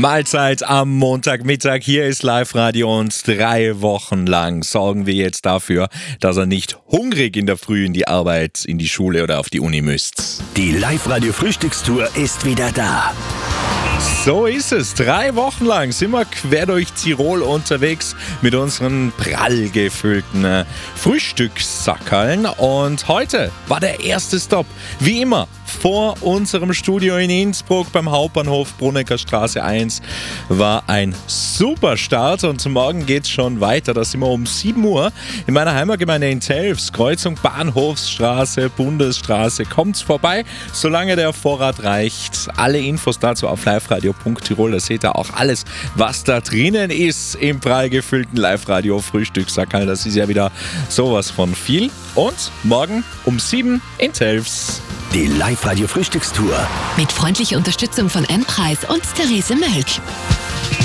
Mahlzeit am Montagmittag. Hier ist Live-Radio und 3 Wochen lang sorgen wir jetzt dafür, dass ihr nicht hungrig in der Früh in die Arbeit, in die Schule oder auf die Uni müsst. Die Live-Radio-Frühstückstour ist wieder da. So ist es. 3 Wochen lang sind wir quer durch Tirol unterwegs mit unseren prall gefüllten Frühstückssackerln. Und heute war der erste Stopp, wie immer, vor unserem Studio in Innsbruck beim Hauptbahnhof Brunnecker Straße 1 war ein super Start und morgen geht's schon weiter. Da sind wir um 7 Uhr in meiner Heimatgemeinde in Telfs, Kreuzung Bahnhofsstraße, Bundesstraße. Kommt's vorbei, solange der Vorrat reicht. Alle Infos dazu auf liveradio.tirol. Da seht ihr auch alles, was da drinnen ist im prall gefüllten Live-Radio-Frühstückssackerl. Das ist ja wieder sowas von viel. Und morgen um 7 in Telfs. Die Live-Radio-Frühstückstour. Mit freundlicher Unterstützung von M-Preis und Therese Mölk.